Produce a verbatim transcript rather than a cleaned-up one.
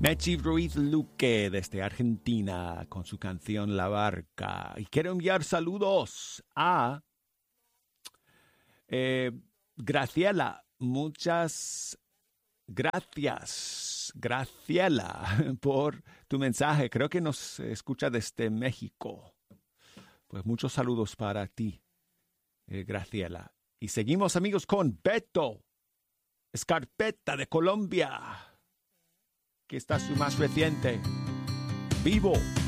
Mechi Ruiz Luque desde Argentina con su canción La Barca. Y quiero enviar saludos a eh, Graciela. Muchas gracias, Graciela, por tu mensaje. Creo que nos escucha desde México. Pues muchos saludos para ti, eh, Graciela. Y seguimos, amigos, con Beto Escarpeta de Colombia. Aquí está su más reciente, Vivo.